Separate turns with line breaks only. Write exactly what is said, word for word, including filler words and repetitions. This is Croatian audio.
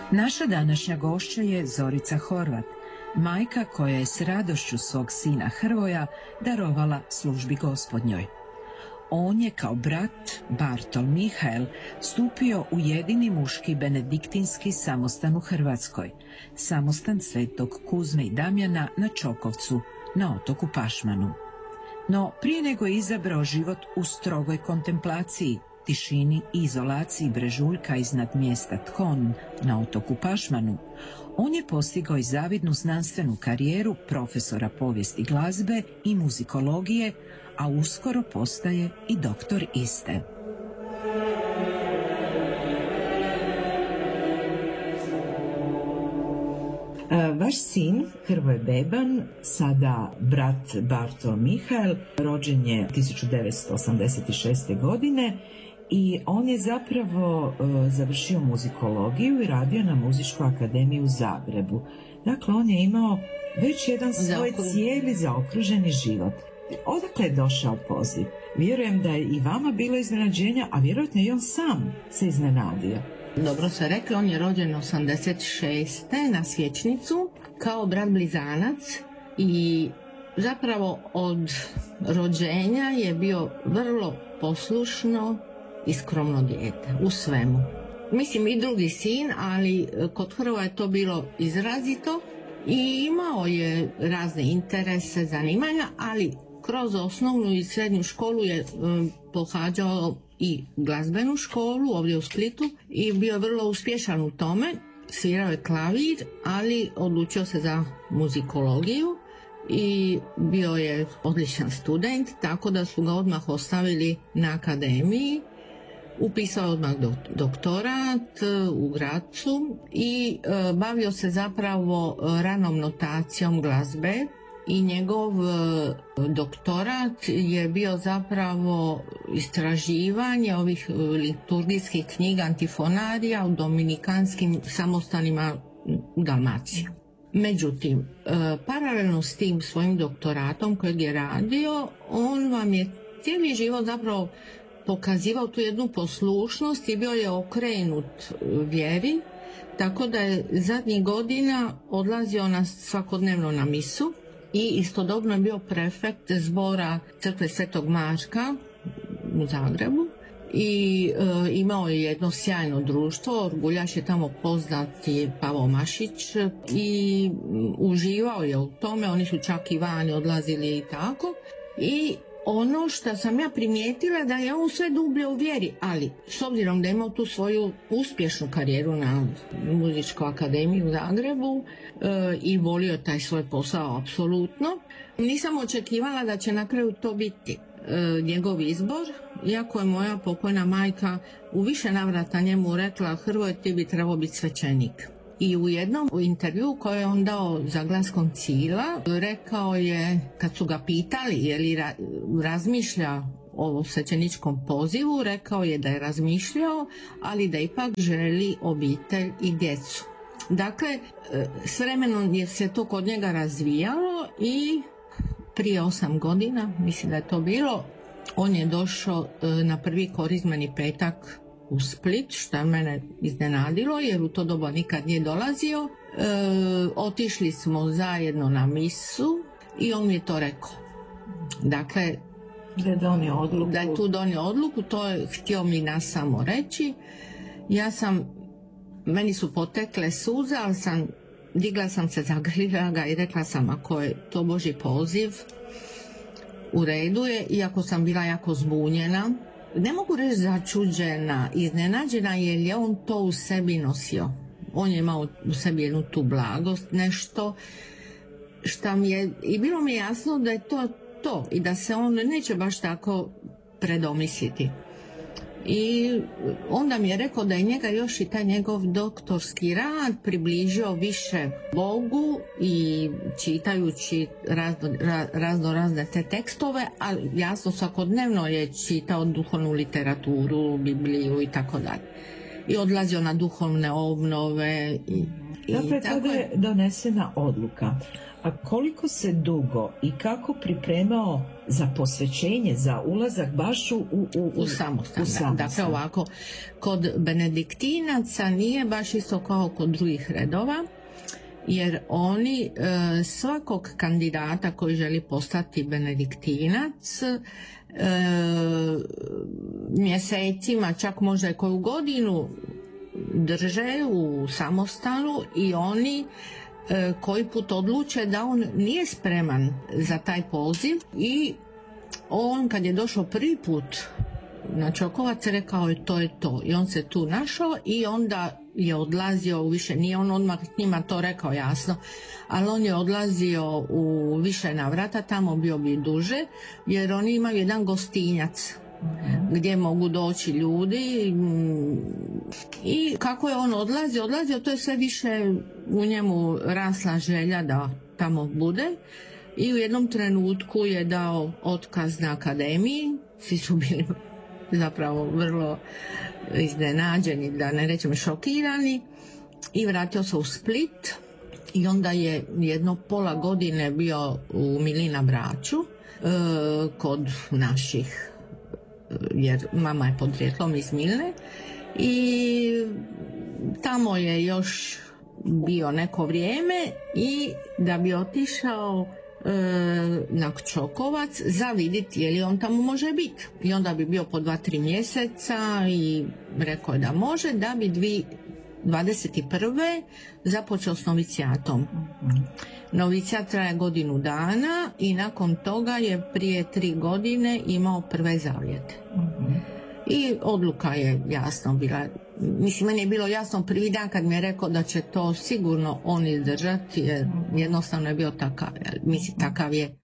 Naša današnja gošća je Zorica Horvat, majka koja je s radošću svog sina Hrvoja darovala službi Gospodnjoj. On je kao brat Bartol Mihael stupio u jedini muški benediktinski samostan u Hrvatskoj, samostan Svetog Kuzme i Damjana na Čokovcu, na otoku Pašmanu. No prije nego je izabrao život u strogoj kontemplaciji, tišini i izolaciji brežuljka iznad mjesta Tkon na otoku Pašmanu, on je postigao i zavidnu znanstvenu karijeru profesora povijesti glazbe i muzikologije, a uskoro postaje i doktor iste. Vaš sin, Hrvoje Beban, sada brat Bartol Mihael, rođen je tisuću devetsto osamdeset šeste. godine i on je zapravo uh, završio muzikologiju i radio na Muzičkoj akademiji u Zagrebu. Dakle, on je imao već jedan svoj cijeli zaokruženi život. Odakle je došao poziv? Vjerujem da je i vama bilo iznenađenja, a vjerojatno i on sam se iznenadio.
Dobro se rekli, on je rođen osamdeset šeste. na Svječnicu kao brat blizanac i zapravo od rođenja je bio vrlo poslušno i skromno dijete u svemu. Mislim i drugi sin, ali kod Hrvoja je to bilo izrazito i imao je razne interese, zanimanja, ali kroz osnovnu i srednju školu je um, pohađao i glazbenu školu ovdje u Splitu i bio vrlo uspješan u tome. Svirao je klavir, ali odlučio se za muzikologiju i bio je odličan student, tako da su ga odmah ostavili na akademiji. Upisao je odmah doktorat u Grazu i e, bavio se zapravo ranom notacijom glazbe i njegov e, doktorat je bio zapravo istraživanje ovih liturgijskih knjiga antifonarija u dominikanskim samostanima u Dalmaciji. Međutim, e, paralelno s tim svojim doktoratom kojeg je radio, on vam je cijeli život zapravo pokazivao tu jednu poslušnost i bio je okrenut vjeri, tako da je zadnjih godina odlazio na svakodnevno na misu i istodobno je bio prefekt zbora crkve Svetog Marka u Zagrebu i e, imao je jedno sjajno društvo. Orguljaš je tamo poznati Pavo Mašić i uživao je u tome, oni su čak i vani odlazili i tako. I ono što sam ja primijetila da je on sve dublje u vjeri, ali s obzirom da je imao tu svoju uspješnu karijeru na Muzičkoj akademiji u Zagrebu e, i volio taj svoj posao apsolutno, nisam očekivala da će na kraju to biti e, njegov izbor, iako je moja pokojna majka u više navrata njemu rekla: Hrvoje, ti bi trebao biti svećenik. I u jednom intervju koji je on dao za Glas Koncila rekao je, kad su ga pitali je li ra- razmišlja o svećeničkom pozivu, rekao je da je razmišljao, ali da ipak želi obitelj i djecu. Dakle, s vremenom je se to kod njega razvijalo i prije osam godina, mislim da je to bilo, on je došao na prvi korizmeni petak u Split, što je mene iznenadilo jer u to doba nikad nije dolazio. E, otišli smo zajedno na misu i on mi je to rekao. Dakle,
da je donio odluku.
Da je tu donio odluku, to je htio mi nas samo reći. Ja sam, meni su potekle suze, ali sam, digla sam se, zagrlila ga i rekla sam: ako je to Božji poziv, u redu je, iako sam bila jako zbunjena. Ne mogu reći začuđena, iznenađena, jer je on to u sebi nosio. On je imao u sebi jednu tu blagost, nešto što mi je, i bilo mi je jasno da je to to i da se on neće baš tako predomisliti. I onda mi je rekao da je njega još i taj njegov doktorski rad približio više Bogu i čitajući razno, razno razne te tekstove, ali jasno svakodnevno je čitao duhovnu literaturu, Bibliju i tako dalje. I odlazio na duhovne obnove. I, i
dakle, tada je donesena odluka. A koliko se dugo i kako pripremao za posvećenje, za ulazak baš u, u, u,
u samostan.
U samostan.
Dakle ovako, kod benediktinaca nije baš isto kao kod drugih redova, jer oni e, svakog kandidata koji želi postati benediktinac e, mjesecima, čak možda i koju godinu drže u samostanu i oni e, koji put odluče da on nije spreman za taj poziv i on kad je došao prvi put na Čokovac rekao je to je to i on se tu našao i onda je odlazio u više, nije on odmah njima to rekao jasno, ali on je odlazio u više navrata, tamo bio bi duže, jer oni imaju jedan gostinjac gdje mogu doći ljudi i kako je on odlazio, odlazio, to je sve više u njemu rasla želja da tamo bude i u jednom trenutku je dao otkaz na akademiji, svi su bili zapravo vrlo iznenađeni, da ne rečem šokirani, i vratio se u Split i onda je jedno pola godine bio u Milina Braču e, kod naših, jer mama je podrijetlom iz Milne i tamo je još bio neko vrijeme i da bi otišao na Čokovac za vidjeti je li on tamo može biti i onda bi bio po dva, tri mjeseca i rekao je da može, da bi dvadeset prve započeo s novicijatom. Novicijat traje godinu dana i nakon toga je prije tri godine imao prve zavjete. I odluka je jasno bila, mislim meni je bilo jasno prvi dan kad mi je rekao da će to sigurno on izdržati, jer jednostavno je bio takav, mislim takav je